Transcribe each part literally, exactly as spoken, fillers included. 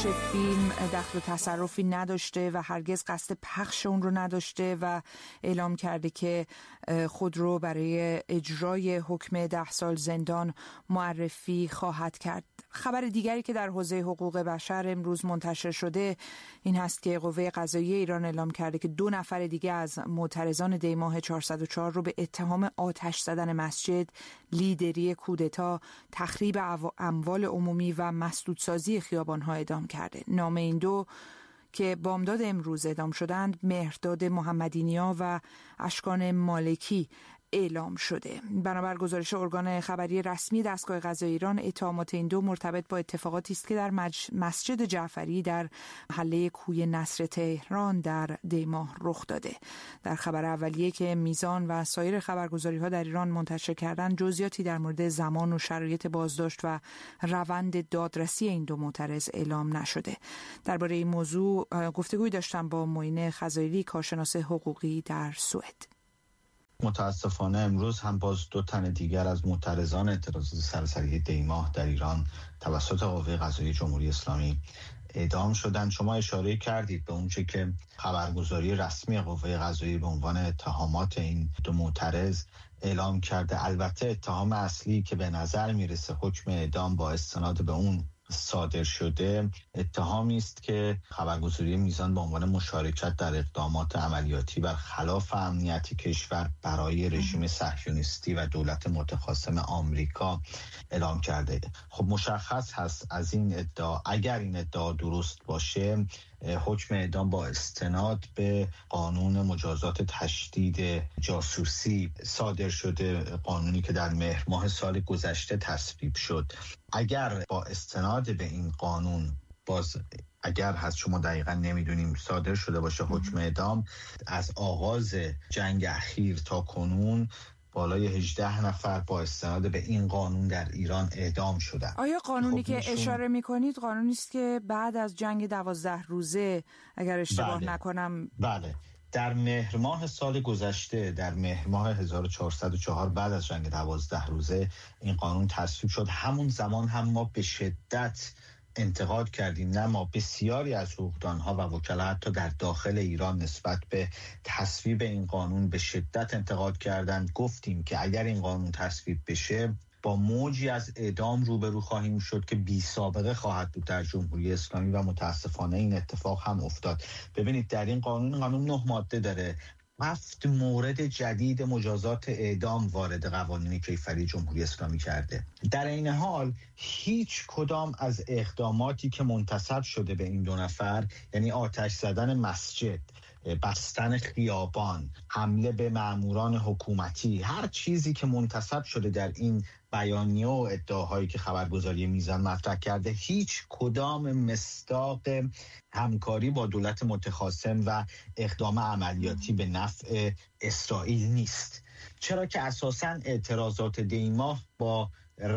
نمایش فیلم دخل و تصرفی نداشته و هرگز قصد پخش اون رو نداشته و اعلام کرده که خود رو برای اجرای حکم ده سال زندان معرفی خواهد کرد. خبر دیگری که در حوزه حقوق بشر امروز منتشر شده این هست که قوه قضاییه ایران اعلام کرده که دو نفر دیگه از معترضان دیماه چهارصد و چهار رو به اتهام آتش زدن مسجد، لیدری کودتا، تخریب اموال عمومی و مسدودسازی خیابان‌ها اعدام کرده. نام این دو که بامداد امروز اعدام شدند مهرداد محمدینیا و اشکان مالکی اعلام شده. بنابر گزارش ارگان خبری رسمی دستگاه قضایی ایران، اتهامات این دو مرتبط با اتفاقاتی است که در مج... مسجد جعفری در محله کوی نصر تهران در دیماه رخ داده. در خبر اولیه که میزان و سایر خبرگزاری‌ها در ایران منتشر کردند، جزئیاتی در مورد زمان و شرایط بازداشت و روند دادرسی این دو معترض اعلام نشده. درباره این موضوع گفتگوی داشتم با معین خزایلی، کارشناس حقوقی در سوئد. متاسفانه امروز هم باز دو تن دیگر از معترضان اعتراضات سراسری دیماه در ایران توسط قوه قضاییه جمهوری اسلامی اعدام شدند. شما اشاره کردید به اونچه که خبرگزاری رسمی قوه قضاییه به عنوان اتهامات این دو معترض اعلام کرده. البته اتهام اصلی که به نظر میرسه حکم اعدام با استناد به اون صادر شده، اتهامی است که خبرگزاری میزان به عنوان مشارکت در اقدامات عملیاتی بر خلاف امنیت کشور برای رژیم صهیونیستی و دولت متخاصم آمریکا اعلام کرده. خب مشخص هست از این ادعا، اگر این ادعا درست باشه، حکم اعدام با استناد به قانون مجازات تشدید جاسوسی صادر شده، قانونی که در مهر ماه سال گذشته تصویب شد. اگر با استناد به این قانون، باز اگر هست شما دقیقا نمیدونیم، صادر شده باشه حکم اعدام، از آغاز جنگ اخیر تا کنون بالای هجده نفر با استناد به این قانون در ایران اعدام شدند. آیا قانونی خب که نشون... اشاره میکنید قانونی است که بعد از جنگ دوازده روزه اگر اشتباه بله. نکنم بله در مهر ماه سال گذشته، در مهر ماه هزار و چهارصد و چهار بعد از جنگ دوازده روزه این قانون تصویب شد. همون زمان هم ما به شدت انتقاد کردیم، نه ما، بسیاری از حقوقدانها و وکلا حتی در داخل ایران نسبت به تصویب این قانون به شدت انتقاد کردند. گفتیم که اگر این قانون تصویب بشه با موجی از اعدام روبرو خواهیم شد که بی سابقه خواهد بود در جمهوری اسلامی و متاسفانه این اتفاق هم افتاد. ببینید در این قانون قانون نه ماده داره، هفت مورد جدید مجازات اعدام وارد قوانین کیفری جمهوری اسلامی کرده. در این حال هیچ کدام از اقداماتی که منتسب شده به این دو نفر، یعنی آتش زدن مسجد، بستن خیابان، حمله به ماموران حکومتی، هر چیزی که منتسب شده در این بیانیه و ادعاهایی که خبرگزاری میزان مطرح کرده، هیچ کدام مصداق همکاری با دولت متخاصم و اقدام عملیاتی به نفع اسرائیل نیست. چرا که اساساً اعتراضات دیماه با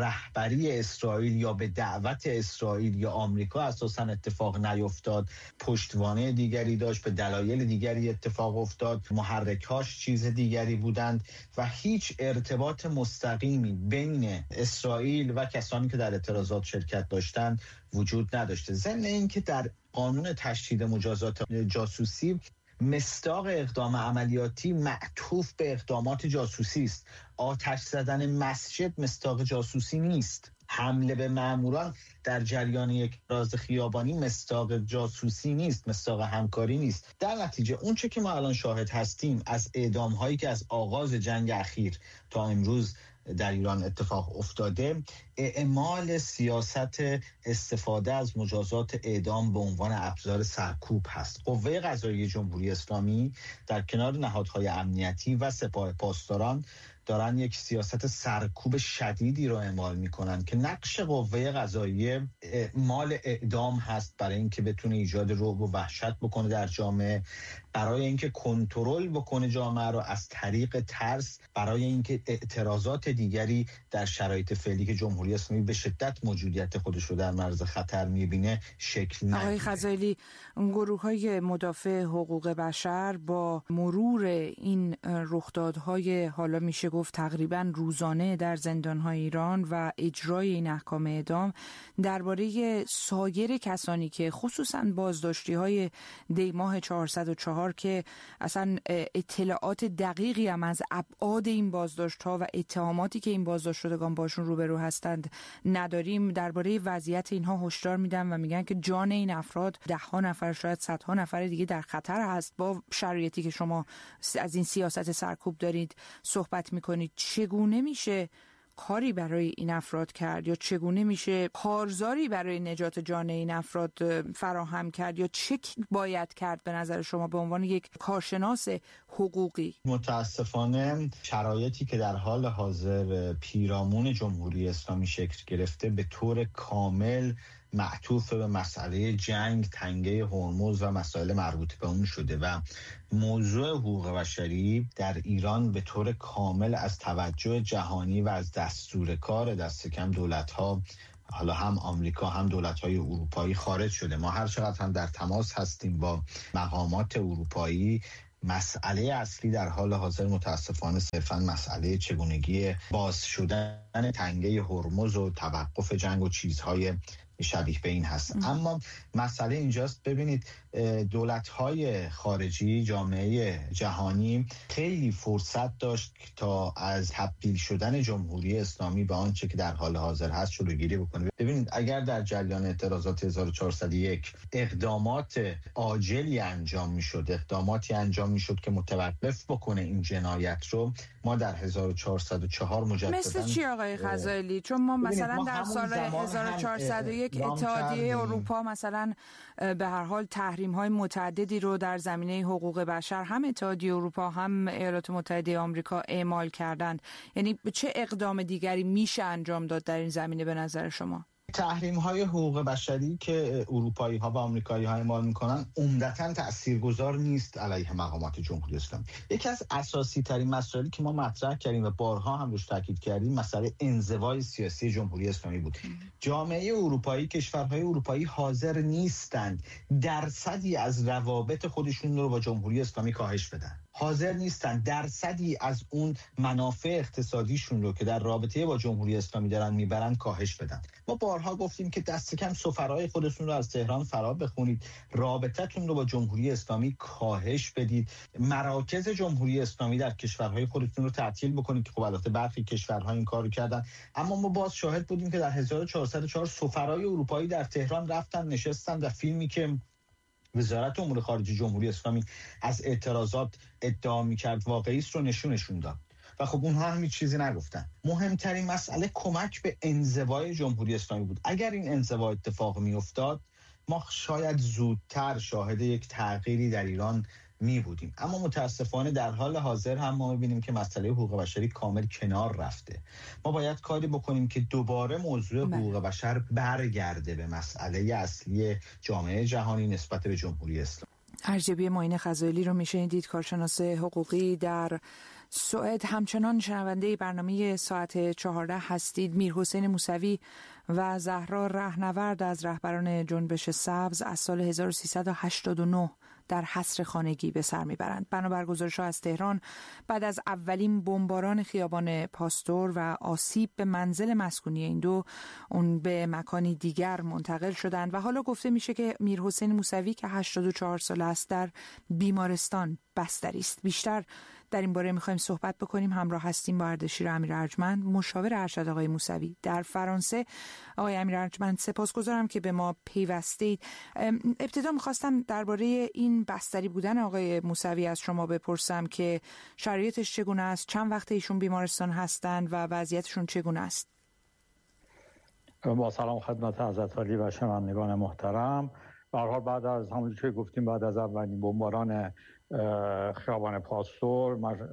رهبری اسرائیل یا به دعوت اسرائیل یا آمریکا اساساً اتفاق نیفتاد، پشتوانه دیگری داشت، به دلایل دیگری اتفاق افتاد، محرکاش چیز دیگری بودند و هیچ ارتباط مستقیمی بین اسرائیل و کسانی که در اعتراضات شرکت داشتند وجود نداشته. ضمن اینکه در قانون تشدید مجازات جاسوسی مصداق اقدام عملیاتی معطوف به اقدامات جاسوسی است. آتش زدن مسجد مصداق جاسوسی نیست. حمله به ماموران در جریان یک راز خیابانی مصداق جاسوسی نیست، مصداق همکاری نیست. در نتیجه اون چه که ما الان شاهد هستیم از اعدام هایی که از آغاز جنگ اخیر تا امروز در ایران اتفاق افتاده، اعمال سیاست استفاده از مجازات اعدام به عنوان ابزار سرکوب هست. قوه قضاییه جمهوری اسلامی در کنار نهادهای امنیتی و سپاه پاسداران دارن یک سیاست سرکوب شدیدی رو اعمال میکنن که نقش قوه قضاییه اعمال اعدام هست برای اینکه بتونه ایجاد رعب و وحشت بکنه در جامعه، برای اینکه کنترل بکنه جامعه رو از طریق ترس، برای اینکه اعتراضات دیگری در شرایط فعلی که جمهوری جمهوری اسلامی به شدت موجودیت خودش رو در معرض خطر می‌بینه شکل نگیره. آقای خزائلی، گروه‌های مدافع حقوق بشر با مرور این رخدادهای حالا میشه گفت تقریباً روزانه در زندان‌های ایران و اجرای این احکام اعدام درباره سایر کسانی که خصوصاً بازداشتی‌های دی ماه چهارصد و چهار که اصلا اطلاعات دقیقی هم از ابعاد این بازداشت‌ها و اتهاماتی که این بازداشت شدگان باشون روبرو هستند نداریم، درباره وضعیت اینها هشدار میدن و میگن که جان این افراد ده ها نفر شاید صدها نفر دیگه در خطر هست. با شرایطی که شما از این سیاست سرکوب دارید صحبت میکنید، چگونه میشه کاری برای این افراد کرد یا چگونه میشه کارزاری برای نجات جان این افراد فراهم کرد یا چه باید کرد به نظر شما به عنوان یک کارشناس حقوقی؟ متاسفانه شرایطی که در حال حاضر پیرامون جمهوری اسلامی شکل گرفته به طور کامل معطوف به مسئله جنگ، تنگه هرمز و مسائل مربوط به اون شده و موضوع حقوق بشری در ایران به طور کامل از توجه جهانی و از دستور کار دست کم دولت‌ها، حالا هم آمریکا هم دولت‌های اروپایی خارج شده. ما هر چقدر هم در تماس هستیم با مقامات اروپایی، مسئله اصلی در حال حاضر متاسفانه صرفاً مسئله چگونگی باز شدن تنگه هرمز و توقف جنگ و چیزهای شبیه به این هست. اما مسئله اینجاست، ببینید دولت‌های خارجی، جامعه جهانی خیلی فرصت داشت تا از تبدیل شدن جمهوری اسلامی به آنچه که در حال حاضر هست جلوگیری بکنه. ببینید اگر در جریان اعتراضات هزار و چهارصد و یک اقدامات عاجلی انجام میشد، اقداماتی انجام میشد که متوقف بکنه این جنایت رو، ما در هزار و چهارصد و چهار مجددا مثل چی آقای خزائلی؟ چون ما مثلا ما در سال هزار و چهارصد و یک اتحادیه اروپا مثلا به هر حال تحریم‌های متعددی رو در زمینه حقوق بشر هم اتحادیه اروپا هم ایالات متحده آمریکا اعمال کردند. یعنی چه اقدام دیگری میشه انجام داد در این زمینه به نظر شما؟ تحریم‌های حقوق بشری که اروپایی‌ها و آمریکایی‌ها اعمال می‌کنن عمدتاً تأثیرگذار نیست علیه مقامات جمهوری اسلامی. یکی از اساسی‌ترین مسائلی که ما مطرح کردیم و بارها هم روش تاکید کردیم مسئله انزوای سیاسی جمهوری اسلامی بود. جامعه اروپایی، کشورهای اروپایی حاضر نیستند درصدی از روابط خودشون رو با جمهوری اسلامی کاهش بدن. حاضر نیستن درصدی از اون منافع اقتصادیشون رو که در رابطه با جمهوری اسلامی دارن میبرن کاهش بدن. ما بارها گفتیم که دست کم سفرای خودتون رو از تهران فرا بخونید، رابطتون رو با جمهوری اسلامی کاهش بدید، مراکز جمهوری اسلامی در کشورهای خودتون رو تعطیل بکنید که خب البته برخی کشورها این کارو کردن، اما ما باز شاهد بودیم که در هزار و چهارصد و چهار سفرای اروپایی در تهران رفتن نشستن و فیلمی که وزارت امور خارجه جمهوری اسلامی از اعتراضات ادعا می‌کرد واقعی است رو نشونشون داد و خب اونها هم هیچ چیزی نگفتن. مهمترین مسئله کمک به انزوای جمهوری اسلامی بود. اگر این انزوا اتفاق می‌افتاد ما شاید زودتر شاهد یک تغییری در ایران می بودیم، اما متاسفانه در حال حاضر هم ما می‌بینیم که مسئله حقوق بشری کامل کنار رفته. ما باید کاری بکنیم که دوباره موضوع حقوق بشر برگرده به مسئله اصلی جامعه جهانی نسبت به جمهوری اسلامی. ارجبی معین خزائلی رو میشنیدید، کارشناس حقوقی در سوئد. همچنان شنونده برنامه ساعت چهارده هستید. میرحسین موسوی و زهرا رهنورد از رهبران جنبش سبز از سال هزار و سیصد و هشتاد و نه در حصر خانگی به سر میبرند. بنابر گزارش‌ها از تهران بعد از اولین بمباران خیابان پاستور و آسیب به منزل مسکونی این دو، اون به مکانی دیگر منتقل شدند و حالا گفته میشه که میرحسین موسوی که هشتاد و چهار ساله است در بیمارستان بستری است. بیشتر در این باره می‌خوایم صحبت بکنیم. همراه هستیم با اردشیر امیر ارجمند، مشاور ارشد آقای موسوی در فرانسه. آقای امیر ارجمند سپاسگزارم که به ما پیوستید. ابتدا می‌خواستم درباره این بستری بودن آقای موسوی از شما بپرسم که شرایطش چگونه است، چند وقت ایشون بیمارستان هستند و وضعیتشون چگونه است؟ با سلام خدمت حضرت عالی و شنوندگان محترم. به هر حال بعد از همونجوری که گفتیم بعد از اولین بمباران خیابان پاستور،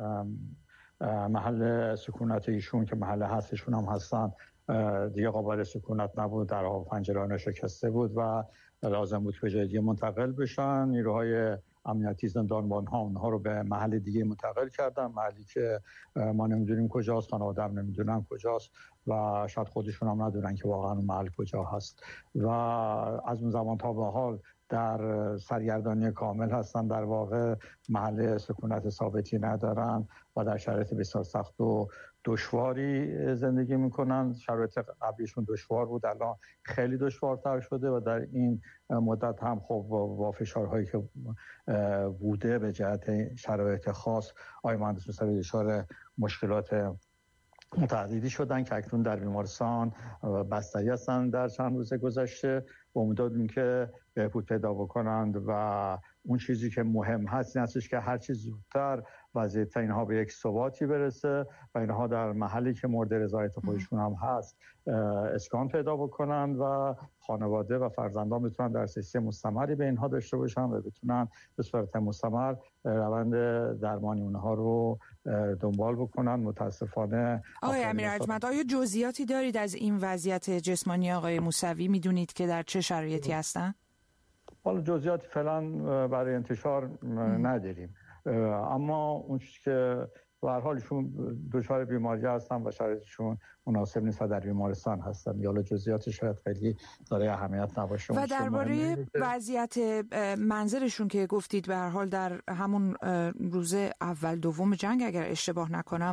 محل سکونت ایشون که محل هستشون هم هستن دیگه قابل سکونت نبود، درها و پنجره‌ها شکسته بود و لازم بود به جای دیگه منتقل بشن. نیروهای امنیتی زندانبان ها اونها رو به محل دیگه منتقل کردن، محلی که ما نمیدونیم کجاست، خانواده هم نمیدونن کجاست و شاید خودشون هم ندونن که واقعا اون محل کجا هست و از اون زمان تا به حال در سرگردانی کامل هستن، در واقع محل سکونت ثابتی ندارن و در شرایط بسیار سخت و دشواری زندگی میکنن. شرایط قبلیشون دشوار بود، الان خیلی دشوارتر شده و در این مدت هم خب با فشارهایی که بوده به جهت شرایط خاص آقای مهندس موسوی دچار مشکلات متعددی شدن که اکنون در بیمارستان بستری هستن در چند روز گذشته و امیدواریم که بهبود پیدا بکنند و اون چیزی که مهم هست این هستش که هر چیز زودتر وضعیت اینها به یک ثباتی برسه و اینها در محلی که مورد رضایت خودشون هم هست اسکان پیدا بکنند و خانواده و فرزندان بتونن در دسترسی مستمری به اینها داشته باشن و بتونن به صورت مستمر روند درمانی اونها رو دنبال بکنن. متاسفانه آقای امیرارجمند، آیا جزئیاتی دارید از این وضعیت جسمانی آقای موسوی؟ میدونید که در چه شرایطی هستن؟ حالا جزئیاتی فعلا برای انتشار نداریم، اما اون چیزی که به هر حال ایشون دچار بیماری هستن و شرایطشون مناسب نیست و در بیمارستان هستن، یا جزئیات شاید خیلی داره اهمیت نباشه. و درباره وضعیت منزلشون که گفتید به هر حال در همون روز اول دوم جنگ اگر اشتباه نکنم